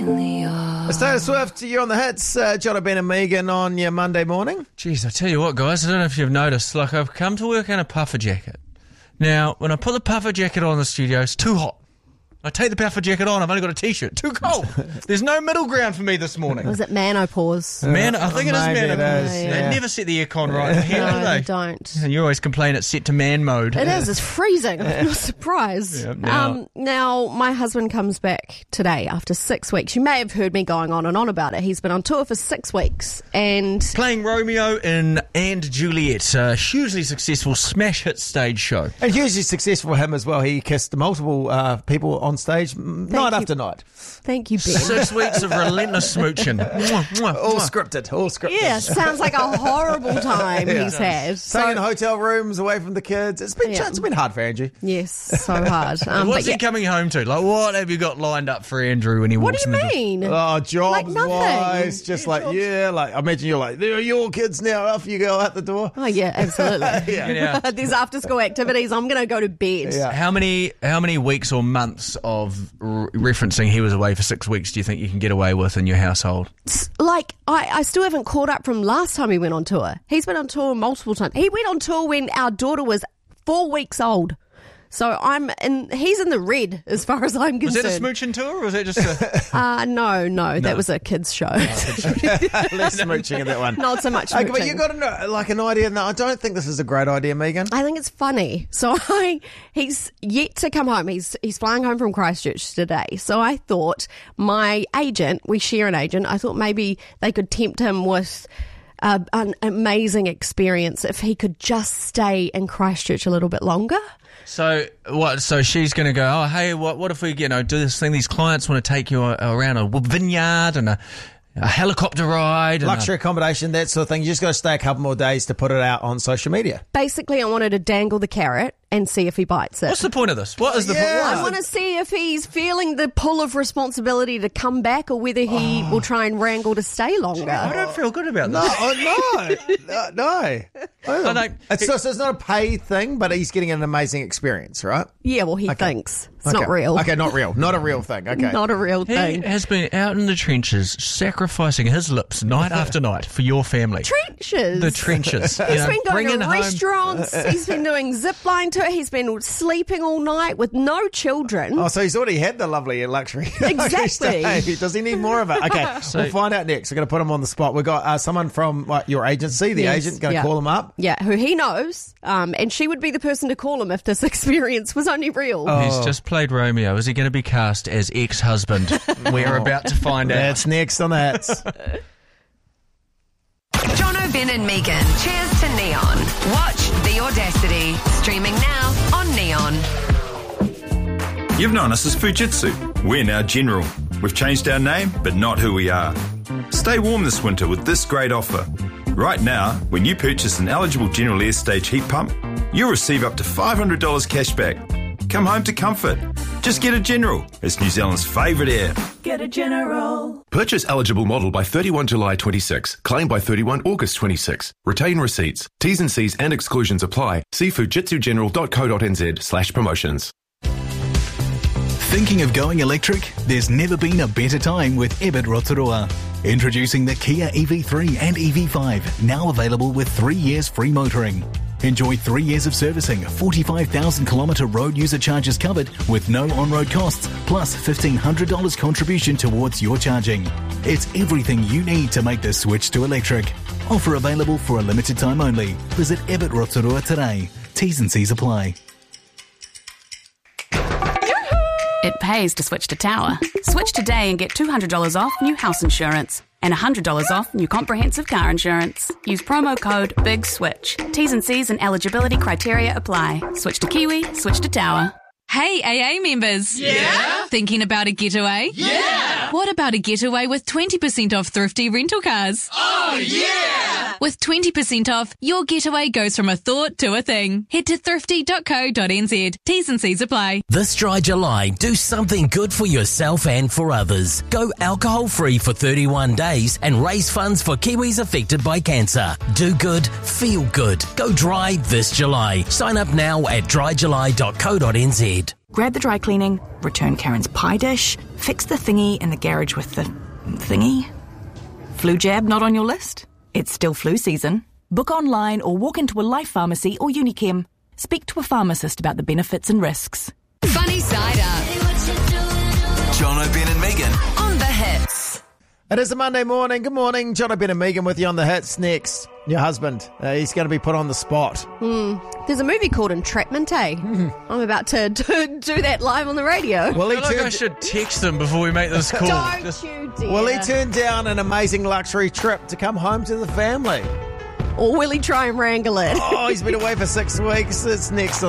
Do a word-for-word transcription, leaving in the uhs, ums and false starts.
It's Taylor Swift, you're on the hits. Uh, Jono, Ben and Megan on your Monday morning. Jeez, I tell you what, guys, I don't know if you've noticed, like, I've come to work in a puffer jacket. Now, when I put the puffer jacket on in the studio, it's too hot. I take the puffer jacket on, I've only got a T-shirt. Too cold. There's no middle ground for me this morning. Was it menopause? Man, I think it is Maybe it menopause. is, They yeah. never set the aircon right in here, No, do they? they don't. And you always complain it's set to man mode. It is. It's freezing. I'm not surprised. Yeah, now- um, now, my husband comes back today after six weeks. You may have heard me going on and on about it. He's been on tour for six weeks and... Playing Romeo in And Juliet, a hugely successful smash hit stage show. And hugely successful for him as well. He kissed multiple uh, people on stage night you. after night. Thank you, Ben. Six weeks of relentless smooching. Mwah, mwah, All mwah. scripted, all scripted. Yeah, sounds like a horrible time Yeah. he's had. Staying in So, hotel rooms, away from the kids. It's been Yeah. it's been hard for Andrew. yes, so hard. Um, What's but he yeah, coming home to? Like, what have you got lined up for Andrew when he what walks do you in the door? mean? Oh, jobs Like nothing. wise, just like yeah, like I imagine you're like there are your kids now. Off you go out the door. Oh, yeah, absolutely. Yeah. There's after-school activities. I'm going to go to bed. Yeah. How many how many weeks or months of r- referencing he was away for six weeks do you think you can get away with in your household? Like, I, I still haven't caught up from last time he went on tour. He's been on tour multiple times. He went on tour when our daughter was four weeks old. So I'm in, he's in the red as far as I'm Was concerned. that a smooching tour or was that just a... Uh, no, no, that was a kid's show. Less smooching in that one. Not so much Okay, but smooching. you got to know, like an idea. No, I don't think this is a great idea, Megan. I think it's funny. So I, he's yet to come home. He's he's flying home from Christchurch today. So I thought my agent, we share an agent, I thought maybe they could tempt him with uh, an amazing experience if he could just stay in Christchurch a little bit longer. So what? So she's going to go, oh, hey, what What if we, you know, do this thing? These clients want to take you around a vineyard and a, a helicopter ride. And Luxury accommodation, that sort of thing. You just got to stay a couple more days to put it out on social media. Basically, I wanted to dangle the carrot and see if he bites A, it. what's the point of this? What is the Yeah. point? I want to see if he's feeling the pull of responsibility to come back or whether he will try and wrangle to stay longer. I don't feel good about No, this. oh, no, no, no. I don't- It's, so, so it's not a paid thing, but he's getting an amazing experience, right? Yeah, well, he thinks. It's Okay. not real. Okay, not real. Not a real thing. Okay. Not a real He thing. has been out in the trenches sacrificing his lips night after night for your family. Trenches. The trenches. you He's know, been going bringing to home- restaurants. He's been doing zip line tour. He's been sleeping all night with no children. Oh, so he's already had the lovely luxury. Exactly. stay. Does he need more of it? Okay, we'll find out next. We're going to put him on the spot. We've got uh, someone from what, your agency, the Yes, agent, going to yeah. call him up. Yeah, who he knows. Um, and she would be the person to call him if this experience was only real. Oh. He's just played Romeo. Is he going to be cast as ex-husband? We're about to find out. That's next on the hits. Jono, Ben and Megan. Cheers to Neon. Watch The Audacity. Streaming now on Neon. You've known us as Fujitsu. We're now General. We've changed our name, but not who we are. Stay warm this winter with this great offer. Right now, when you purchase an eligible General Air Stage heat pump, you'll receive up to five hundred dollars cash back. Come home to comfort. Just get a General. It's New Zealand's favourite air. Purchase eligible model by thirty-first July twenty-six. Claim by thirty-first August twenty-six. Retain receipts. T's and C's and exclusions apply. See fujitsugeneral.co.nz slash promotions. Thinking of going electric? There's never been a better time with Ebert Rotorua. Introducing the Kia E V three and E V five, now available with three years free motoring. Enjoy three years of servicing, forty-five thousand kilometre road user charges covered with no on-road costs, plus fifteen hundred dollars contribution towards your charging. It's everything you need to make the switch to electric. Offer available for a limited time only. Visit Ebert Rotorua today. T's and C's apply. It pays to switch to Tower. Switch today and get two hundred dollars off new house insurance and one hundred dollars off new comprehensive car insurance. Use promo code BIGSWITCH. T's and C's and eligibility criteria apply. Switch to Kiwi, switch to Tower. Hey, A A members. Yeah? Thinking about a getaway? Yeah! What about a getaway with twenty percent off thrifty rental cars? Oh, yeah! With twenty percent off, your getaway goes from a thought to a thing. Head to thrifty dot co dot n z. T's and C's apply. This dry July, do something good for yourself and for others. Go alcohol-free for thirty-one days and raise funds for Kiwis affected by cancer. Do good, feel good. Go dry this July. Sign up now at dry july dot co dot n z. Grab the dry cleaning, return Karen's pie dish, fix the thingy in the garage with the thingy. Flu jab not on your list? It's still flu season. Book online or walk into a Life Pharmacy or Unichem. Speak to a pharmacist about the benefits and risks. Funny Side Up. Jono, Ben and Megan. On the hits. It is a Monday morning. Good morning. John, Ben and Megan with you on the hits. Next, your husband. Uh, he's going to be put on the spot. Mm. There's a movie called Entrapment, eh? I'm about to do, do that live on the radio. Well, I he feel like I turned, should text them before we make this call. Don't Just- you dare. well, he turned down an amazing luxury trip to come home to the family. Or will he try and wrangle it? Oh, he's been away for six weeks. It's next on